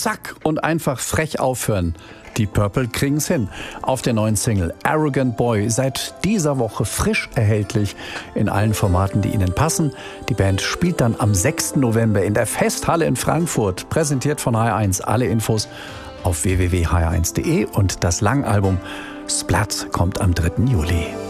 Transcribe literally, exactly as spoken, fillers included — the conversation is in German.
zack und einfach frech aufhören. Die Purple kriegen's hin. Auf der neuen Single Arrogant Boy seit dieser Woche frisch erhältlich in allen Formaten, die Ihnen passen. Die Band spielt dann am sechsten November in der Festhalle in Frankfurt. Präsentiert von H R eins. Alle Infos auf w w w punkt h r eins punkt d e und das Langalbum Splat kommt am dritten Juli.